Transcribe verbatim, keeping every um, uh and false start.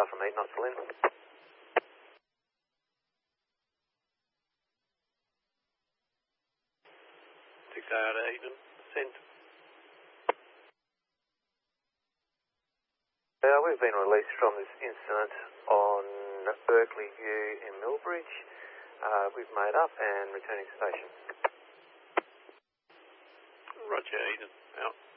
from eight knots, Lynn. six out of Eden, sent. Uh, we've been released from this incident on Berkeley View in Millbridge. Uh, we've made up and returning to station. Roger, Eden, out.